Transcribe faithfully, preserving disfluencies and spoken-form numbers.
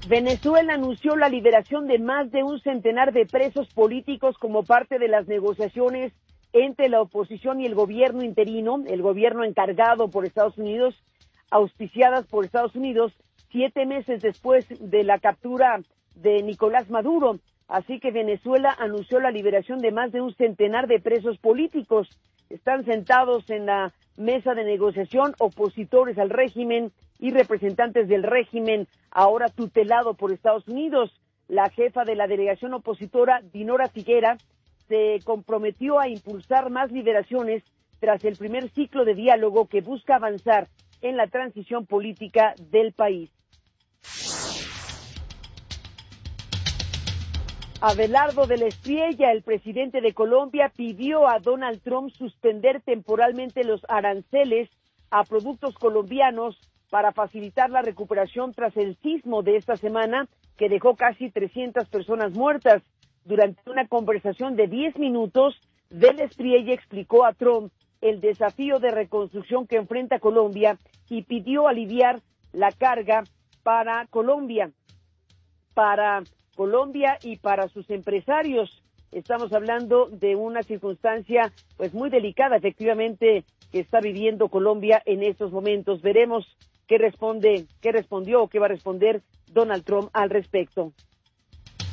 Venezuela anunció la liberación de más de un centenar de presos políticos como parte de las negociaciones entre la oposición y el gobierno interino, el gobierno encargado por Estados Unidos, auspiciadas por Estados Unidos, siete meses después de la captura de Nicolás Maduro. Así que Venezuela anunció la liberación de más de un centenar de presos políticos. Están sentados en la mesa de negociación opositores al régimen y representantes del régimen, ahora tutelado por Estados Unidos. La jefa de la delegación opositora, Dinora Figuera, se comprometió a impulsar más liberaciones tras el primer ciclo de diálogo que busca avanzar en la transición política del país. Abelardo de la Espriella, el presidente de Colombia, pidió a Donald Trump suspender temporalmente los aranceles a productos colombianos para facilitar la recuperación tras el sismo de esta semana que dejó casi trescientas personas muertas. Durante una conversación de diez minutos, de la Espriella explicó a Trump el desafío de reconstrucción que enfrenta Colombia y pidió aliviar la carga para Colombia, para Colombia y para sus empresarios. Estamos hablando de una circunstancia pues muy delicada, efectivamente, que está viviendo Colombia en estos momentos. Veremos qué responde, qué respondió o qué va a responder Donald Trump al respecto.